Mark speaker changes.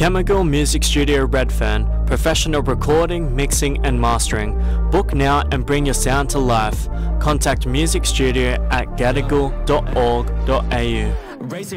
Speaker 1: Chemical Music Studio Redfern, professional recording, mixing and mastering. Book now and bring your sound to life. Contact Music Studio at gadigal.org.au.